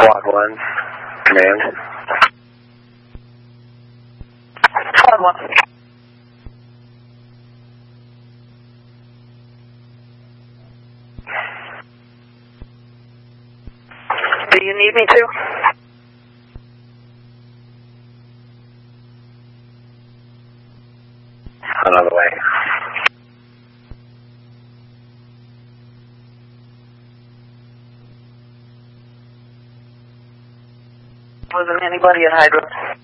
Squad 1, command. Squad 1. Do you need me to? Another way. Wasn't anybody at Hydro?